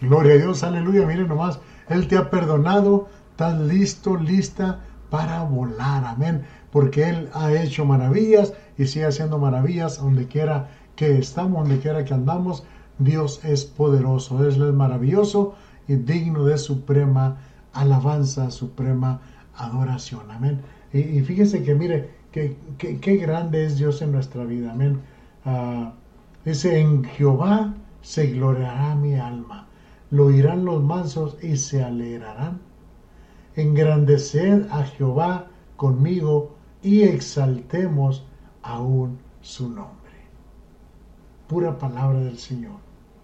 Gloria a Dios, aleluya. Miren nomás, Él te ha perdonado, estás listo, lista para volar, amén. Porque Él ha hecho maravillas y sigue haciendo maravillas donde quiera que estamos, donde quiera que andamos. Dios es poderoso, Él es maravilloso y digno de suprema alabanza, suprema adoración, amén. Y fíjese que mire, qué grande es Dios en nuestra vida, amén. Dice, en Jehová se gloriará mi alma, lo oirán los mansos y se alegrarán. Engrandeced a Jehová conmigo y exaltemos aún su nombre. Pura palabra del Señor.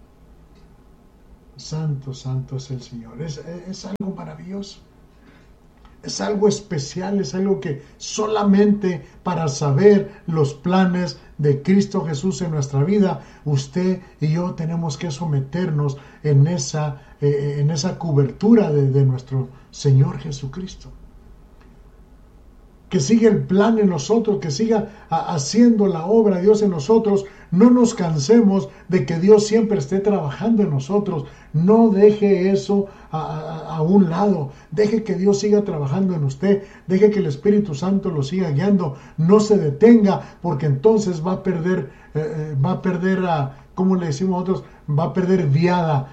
Santo, santo es el Señor. Es algo maravilloso. Es algo especial, es algo que solamente para saber los planes de Cristo Jesús en nuestra vida, usted y yo tenemos que someternos en esa cobertura de nuestro Señor Jesucristo. Que siga el plan en nosotros, que siga haciendo la obra de Dios en nosotros. No nos cansemos de que Dios siempre esté trabajando en nosotros. No deje eso a un lado. Deje que Dios siga trabajando en usted. Deje que el Espíritu Santo lo siga guiando. No se detenga, porque entonces va a perder, ¿cómo le decimos nosotros? Va a perder viada.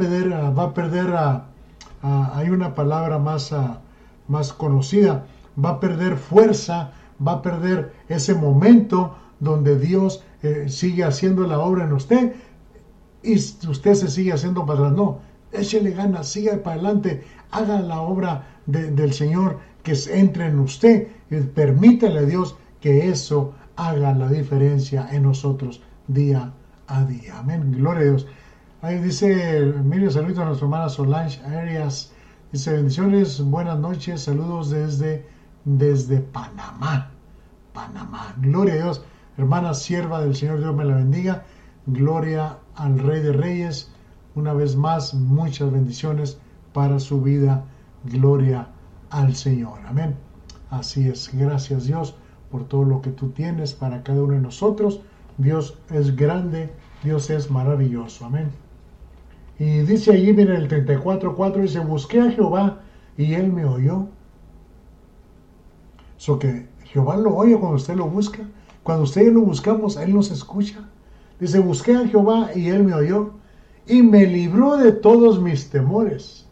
Hay una palabra más conocida. Va a perder fuerza, va a perder ese momento donde Dios sigue haciendo la obra en usted y usted se sigue haciendo para atrás. No, échele ganas, siga para adelante, haga la obra del Señor que entre en usted y permítale a Dios que eso haga la diferencia en nosotros día a día. Amén, gloria a Dios. Ahí dice, mire, saludos a nuestra hermana Solange Arias. Dice, bendiciones, buenas noches, saludos desde Panamá. Gloria a Dios, hermana sierva del Señor, Dios me la bendiga. Gloria al Rey de Reyes. Una vez más, muchas bendiciones para su vida. Gloria al Señor. Amén. Así es. Gracias, Dios, por todo lo que tú tienes para cada uno de nosotros. Dios es grande, Dios es maravilloso. Amén. Y dice allí, miren, el 34:4 dice, busqué a Jehová y él me oyó. So que Jehová lo oye cuando usted lo busca. Cuando usted lo buscamos, Él nos escucha. Dice, busqué a Jehová y Él me oyó y me libró de todos mis temores.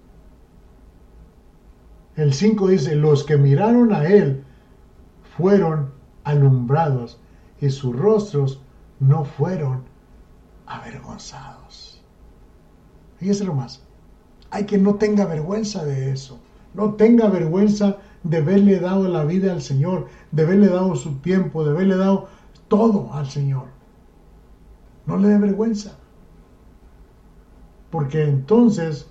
El 5 dice, los que miraron a Él fueron alumbrados y sus rostros no fueron avergonzados. Fíjese nomás, hay que no tenga vergüenza de eso. No tenga vergüenza de haberle dado la vida al Señor, de haberle dado su tiempo, de haberle dado todo al Señor. No le dé vergüenza. Porque entonces,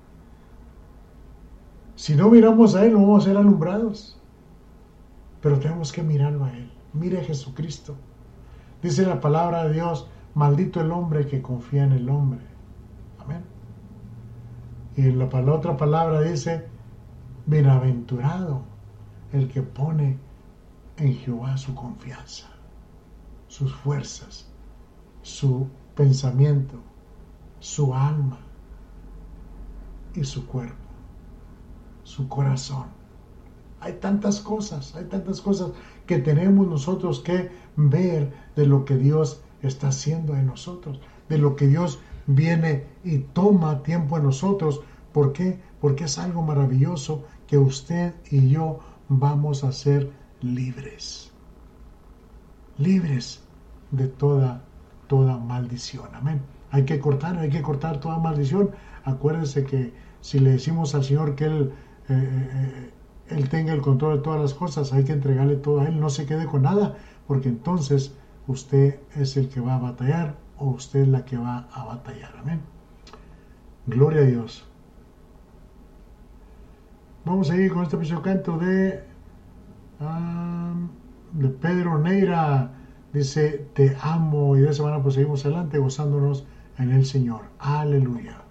si no miramos a Él, no vamos a ser alumbrados. Pero tenemos que mirarlo a Él. Mire a Jesucristo. Dice la palabra de Dios, maldito el hombre que confía en el hombre. Amén. Y la otra palabra dice, bienaventurado el que pone en Jehová su confianza, sus fuerzas, su pensamiento, su alma y su cuerpo, su corazón. Hay tantas cosas que tenemos nosotros que ver de lo que Dios está haciendo en nosotros, de lo que Dios viene y toma tiempo en nosotros. ¿Por qué? Porque es algo maravilloso que usted y yo vamos a ser libres de toda maldición. Amén. Hay que cortar toda maldición. Acuérdese que si le decimos al Señor que Él tenga el control de todas las cosas, hay que entregarle todo a Él, no se quede con nada, porque entonces usted es el que va a batallar o usted es la que va a batallar. Amén. Gloria a Dios. Vamos a ir con este precioso canto de Pedro Neira. Dice, te amo. Y de esa manera pues seguimos adelante gozándonos en el Señor. Aleluya.